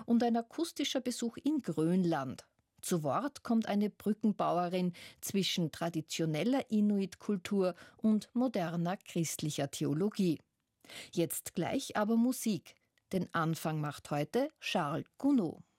und ein akustischer Besuch in Grönland. Zu Wort kommt eine Brückenbauerin zwischen traditioneller Inuit-Kultur und moderner christlicher Theologie. Jetzt gleich aber Musik. Den Anfang macht heute Charles Gounod.